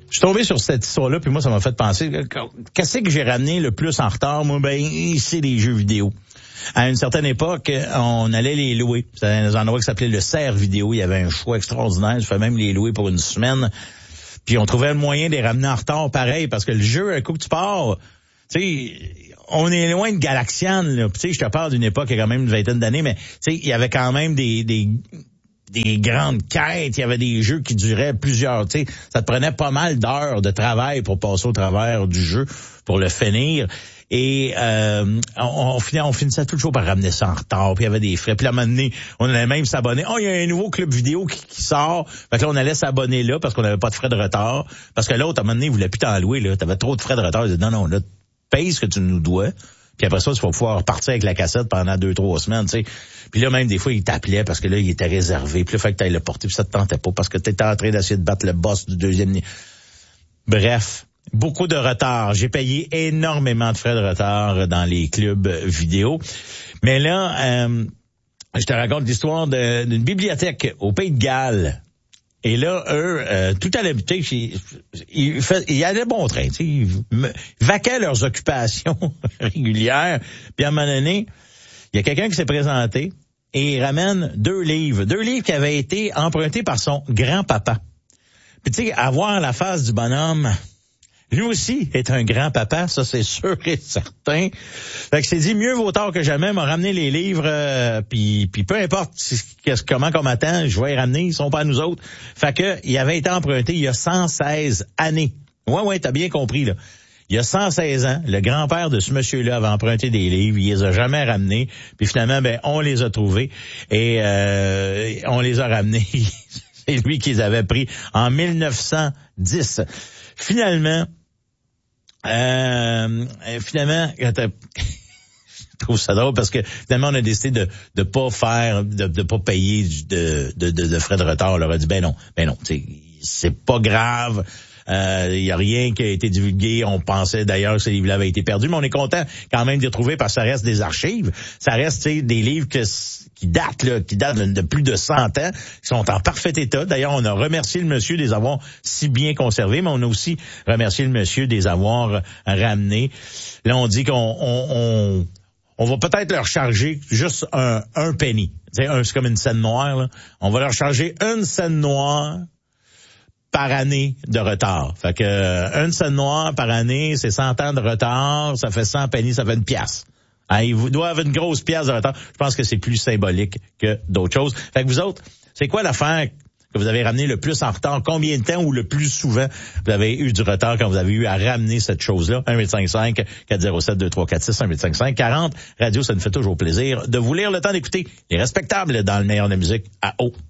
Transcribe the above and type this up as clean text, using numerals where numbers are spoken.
Je suis tombé sur cette histoire-là, puis moi, ça m'a fait penser, qu'est-ce que j'ai ramené le plus en retard? Moi, c'est les jeux vidéo. À une certaine époque, on allait les louer. C'était un endroit qui s'appelait le Cerf Vidéo. Il y avait un choix extraordinaire. Je fais même les louer pour une semaine. Puis on trouvait le moyen de les ramener en retard pareil, parce que le jeu, un coup que tu pars, tu sais, on est loin de Galaxian, là. Tu sais, je te parle d'une époque, il y a quand même une vingtaine d'années, mais tu sais, il y avait quand même des grandes quêtes, il y avait des jeux qui duraient plusieurs, tu sais, ça te prenait pas mal d'heures de travail pour passer au travers du jeu, pour le finir. Et on finissait toujours par ramener ça en retard, puis il y avait des frais. Puis à un moment donné, on allait même s'abonner. Oh, il y a un nouveau club vidéo qui sort. Fait que là, on allait s'abonner là parce qu'on n'avait pas de frais de retard. Parce que l'autre, à un moment donné, il voulait plus t'en louer, là. T'avais trop de frais de retard. Il disait, non, là, paye ce que tu nous dois. Puis après ça, tu vas pouvoir partir avec la cassette pendant 2-3 semaines, tu sais. Puis là, même des fois, il t'appelait parce que là, il était réservé. Puis là, fait que t'allais le porter, puis ça te tentait pas parce que t'étais en train d'essayer de battre le boss du deuxième niveau. Bref. Beaucoup de retard. J'ai payé énormément de frais de retard dans les clubs vidéo. Mais là, je te raconte l'histoire d'une bibliothèque au Pays de Galles. Et là, eux, tout allait, tu sais, ils allaient bon train, tu sais, ils vaquaient leurs occupations régulières. Puis à un moment donné, il y a quelqu'un qui s'est présenté et il ramène 2 livres qui avaient été empruntés par son grand-papa. Puis tu sais, avoir la face du bonhomme, lui aussi est un grand-papa, ça c'est sûr et certain. Fait que c'est dit, mieux vaut tard que jamais, m'a ramené les livres, puis peu importe comment qu'on m'attend, je vais les ramener, ils sont pas à nous autres. Fait que, il avait été emprunté il y a 116 années. Ouais, t'as bien compris, là. Il y a 116 ans, le grand-père de ce monsieur-là avait emprunté des livres, il les a jamais ramenés, puis finalement, on les a trouvés, et on les a ramenés. C'est lui qui les avait pris en 1910. Finalement, je trouve ça drôle parce que finalement on a décidé de pas payer de frais de retard. On leur a dit ben non, c'est pas grave. Il y a rien qui a été divulgué. On pensait d'ailleurs que ces livres-là avaient été perdus, mais on est content quand même de les trouver parce que ça reste des archives. Ça reste des livres qui datent de plus de 100 ans, qui sont en parfait état. D'ailleurs, on a remercié le monsieur de les avoir si bien conservés, mais on a aussi remercié le monsieur de les avoir ramenés. Là, on dit qu'on va peut-être leur charger juste un penny. C'est comme une scène noire, là. On va leur charger une scène noire par année de retard. Fait que une scène noire par année, c'est 100 ans de retard, ça fait 100 pennies, ça fait une pièce. Ils doivent une grosse pièce de retard. Je pense que c'est plus symbolique que d'autres choses. Fait que vous autres, c'est quoi l'affaire que vous avez ramené le plus en retard? Combien de temps ou le plus souvent vous avez eu du retard quand vous avez eu à ramener cette chose-là? 1-855-407-2346, 1-855-40. Radio, ça nous fait toujours plaisir de vous lire. Le temps d'écouter les respectables dans le meilleur de la musique à haut.